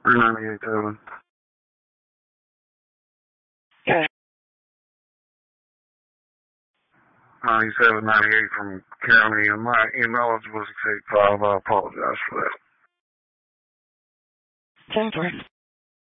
398.7. Okay. 9798 from county, and my email was 685. I apologize for that. 10-3.